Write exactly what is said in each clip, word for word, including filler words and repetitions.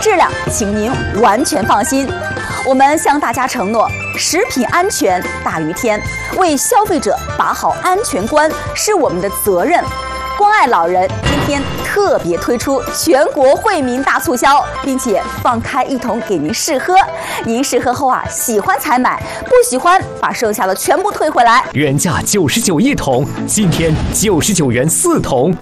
质量，请您完全放心。我们向大家承诺，食品安全大于天，为消费者把好安全关是我们的责任。关爱老人今天特别推出全国惠民大促销，并且放开一桶给您试喝。您试喝后啊，喜欢才买，不喜欢把剩下的全部退回来。 原价九十九一桶，今天九十九元四桶。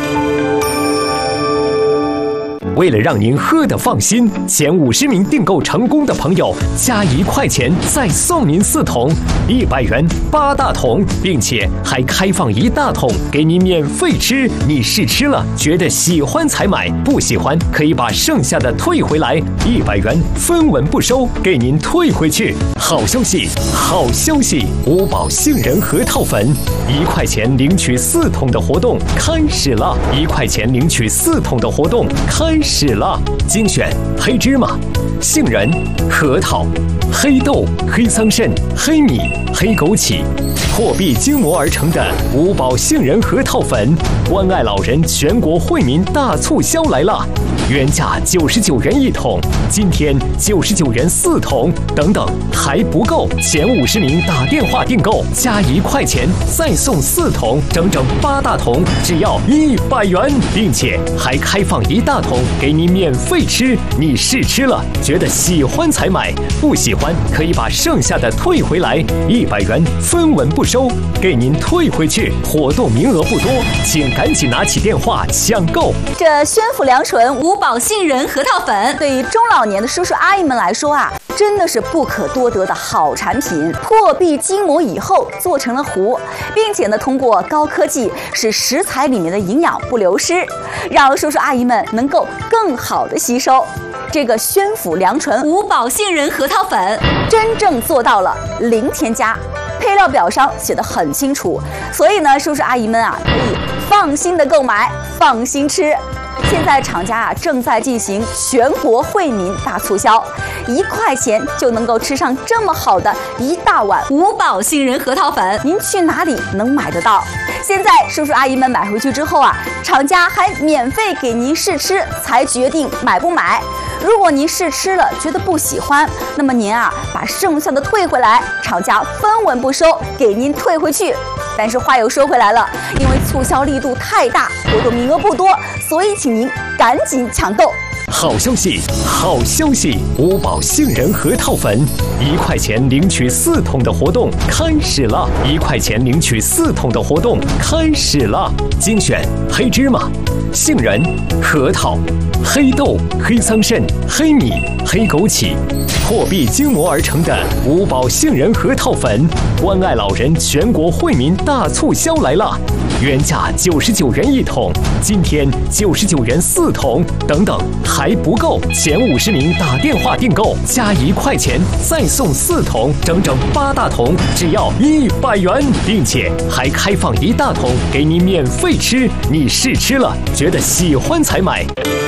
为了让您喝得放心，前五十名订购成功的朋友加一块钱再送您四桶，一百元八大桶，并且还开放一大桶给您免费吃。你试吃了，觉得喜欢才买，不喜欢可以把剩下的退回来，一百元分文不收，给您退回去。好消息，好消息！五宝杏仁核桃粉，一块钱领取四桶的活动开始了，一块钱领取四桶的活动开始。始了，精选黑芝麻、杏仁、核桃、黑豆、黑桑葚、黑米、黑枸杞，破壁筋磨而成的五宝杏仁核桃粉，关爱老人全国惠民大促销来了！原价九十九元一桶，今天九十九元四桶，等等还不够，前五十名打电话订购加一块钱再送四桶，整整八大桶，只要一百元，并且还开放一大桶给您免费吃。你试吃了，觉得喜欢才买，不喜欢可以把剩下的退回来，一百元分文不收，给您退回去。活动名额不多，请赶紧拿起电话抢购。 这宣府良醇五宝杏仁核桃粉，对于中老年的叔叔阿姨们来说啊，真的是不可多得的好产品。破壁筋磨以后做成了糊，并且呢，通过高科技使食材里面的营养不流失，让叔叔阿姨们能够更好的吸收。这个宣府良醇五宝杏仁核桃粉真正做到了零添加，配料表上写得很清楚，所以呢，叔叔阿姨们啊可以放心的购买，放心吃。现在厂家啊正在进行全国惠民大促销，一块钱就能够吃上这么好的一大碗五宝杏仁核桃粉，您去哪里能买得到？现在叔叔阿姨们买回去之后啊，厂家还免费给您试吃，才决定买不买。如果您试吃了觉得不喜欢，那么您啊把剩下的退回来，厂家分文不收，给您退回去。但是话又说回来了，因为促销力度太大，活动名额不多，所以请您赶紧抢购。 好消息，好消息！五宝杏仁核桃粉，一块钱领取四桶的活动开始了，一块钱领取四桶的活动开始了。精选黑芝麻、杏仁、核桃、黑豆、黑桑葚、黑米、黑枸杞，破壁筋磨而成的五宝杏仁核桃粉，关爱老人全国惠民大促销来了！原价九十九元一桶，今天九十九元四桶，等等还不够，前五十名打电话订购加一块钱再送四桶，整整八大桶，只要一百元，并且还开放一大桶给你免费吃。你试吃了，觉得喜欢才买。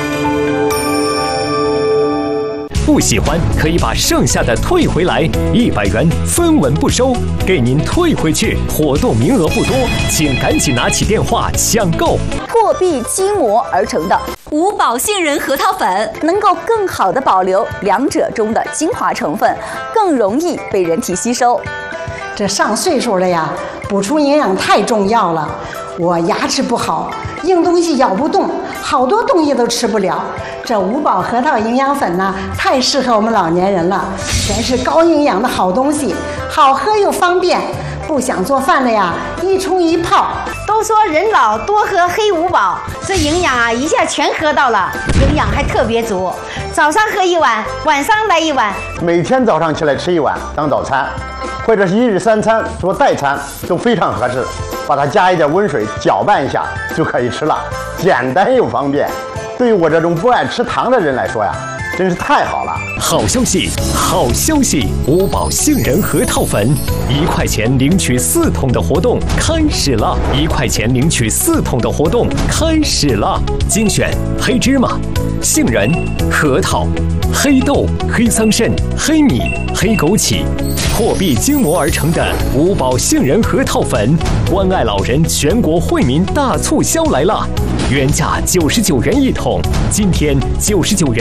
不喜欢可以把剩下的退回来，一百元分文不收，给您退回去。活动名额不多，请赶紧拿起电话抢购。 破壁筋磨而成的五宝杏仁核桃粉，能够更好的保留两者中的精华成分，更容易被人体吸收。 这上岁数了呀，补充营养太重要了。我牙齿不好，硬东西咬不动，好多东西都吃不了。这五宝核桃营养粉呢，太适合我们老年人了，全是高营养的好东西，好喝又方便。不想做饭了呀，一冲一泡。 都说人老多喝黑五宝，这营养啊一下全喝到了，营养还特别足。早上喝一碗，晚上来一碗， 每天早上起来吃一碗当早餐，或者是一日三餐做代餐都非常合适。把它加一点温水搅拌一下就可以吃了，简单又方便。对于我这种不爱吃糖的人来说呀，真是太好了！ 好消息，好消息！五宝杏仁核桃粉，一块钱领取四桶的活动开始了，一块钱领取四桶的活动开始了。精选黑芝麻、杏仁、核桃、黑豆、黑桑葚、黑米、黑枸杞，破壁筋磨而成的五宝杏仁核桃粉，关爱老人全国惠民大促销来了！原价九十九元一桶，今天九十九元。